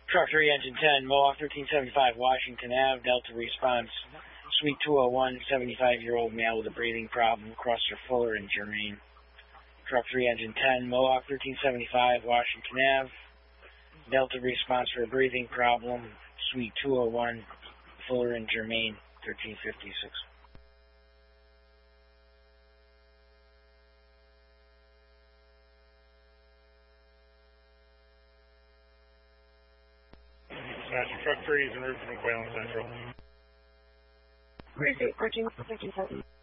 Truck 3, Engine 10, Mohawk 1375, Washington Ave, Delta response, Suite 201, 75-year-old male with a breathing problem, Crosser Fuller and Germain. Truck 3, Engine 10, Mohawk 1375, Washington Ave, Delta response for a breathing problem, Suite 201, Fuller and Germain, 1356. Master Truck 3 is en route to McWhalen Central. Where's it? Parking 57.